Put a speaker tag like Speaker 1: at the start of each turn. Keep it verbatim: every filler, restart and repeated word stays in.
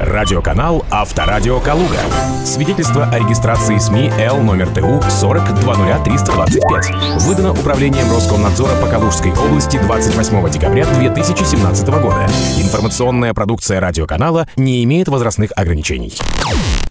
Speaker 1: Радиоканал «Авторадио Калуга». Свидетельство о регистрации СМИ Л номер Т У сорок двадцать триста двадцать пять. Выдано Управлением Роскомнадзора по Калужской области двадцать восьмого декабря две тысячи семнадцатого года. Информационная продукция радиоканала не имеет возрастных ограничений.